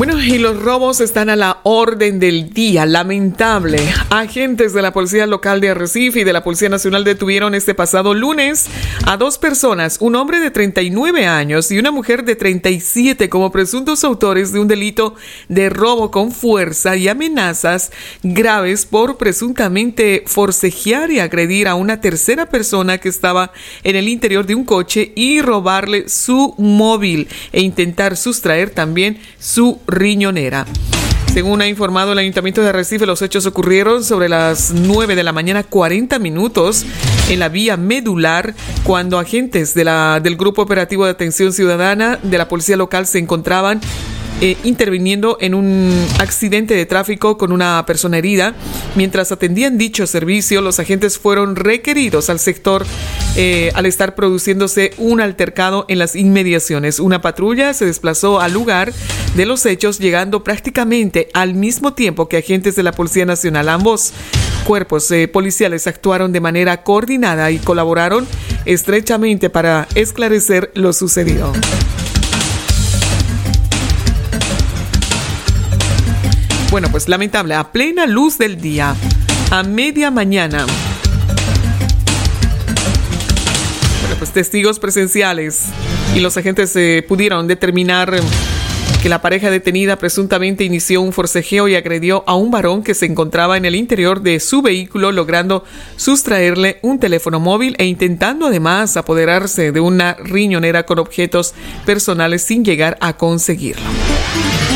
Bueno, y los robos están a la orden del día. Lamentable. Agentes de la Policía Local de Arrecife y de la Policía Nacional detuvieron este pasado lunes a 2 personas, un hombre de 39 años y una mujer de 37, como presuntos autores de un delito de robo con fuerza y amenazas graves por presuntamente forcejear y agredir a una tercera persona que estaba en el interior de un coche y robarle su móvil e intentar sustraer también su riñonera. Según ha informado el Ayuntamiento de Arrecife, los hechos ocurrieron sobre las 9 de la mañana, 40 minutos, en la vía medular, cuando agentes del Grupo Operativo de Atención Ciudadana de la Policía Local se encontraban interviniendo en un accidente de tráfico con una persona herida. Mientras atendían dicho servicio, los agentes fueron requeridos al sector al estar produciéndose un altercado en las inmediaciones. Una patrulla se desplazó al lugar de los hechos, llegando prácticamente al mismo tiempo que agentes de la Policía Nacional. Ambos cuerpos policiales actuaron de manera coordinada y colaboraron estrechamente para esclarecer lo sucedido. Bueno, pues lamentable, a plena luz del día, a media mañana. Bueno, pues testigos presenciales y los agentes pudieron determinar que la pareja detenida presuntamente inició un forcejeo y agredió a un varón que se encontraba en el interior de su vehículo, logrando sustraerle un teléfono móvil e intentando además apoderarse de una riñonera con objetos personales sin llegar a conseguirlo.